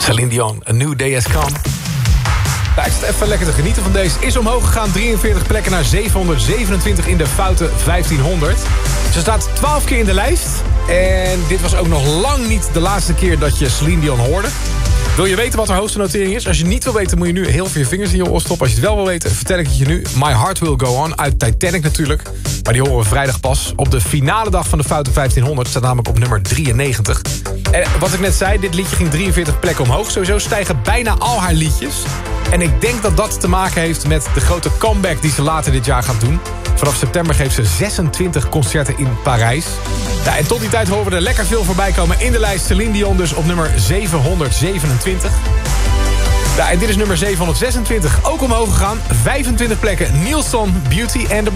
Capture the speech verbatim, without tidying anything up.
Celine Dion, A New Day Has Come. Nou, ik zit even lekker te genieten van deze. Is omhoog gegaan, drieënveertig plekken naar zevenhonderdzevenentwintig in de foute vijftienhonderd. Ze staat twaalf keer in de lijst. En dit was ook nog lang niet de laatste keer dat je Celine Dion hoorde. Wil je weten wat haar hoogste notering is? Als je niet wil weten, moet je nu heel veel je vingers in je oor stoppen. Als je het wel wil weten, vertel ik het je nu. My Heart Will Go On, uit Titanic natuurlijk. Maar die horen we vrijdag pas. Op de finale dag van de foute vijftienhonderd staat namelijk op nummer drieënnegentig. En wat ik net zei, dit liedje ging drieënveertig plekken omhoog. Sowieso stijgen bijna al haar liedjes. En ik denk dat dat te maken heeft met de grote comeback die ze later dit jaar gaat doen. Vanaf september geeft ze zesentwintig concerten in Parijs. Ja, en tot die tijd horen we er lekker veel voorbij komen in de lijst. Celine Dion dus op nummer zevenhonderdzevenentwintig. Ja, en dit is nummer zevenhonderdzesentwintig. Ook omhoog gegaan. vijfentwintig plekken. Nielsen, Beauty and the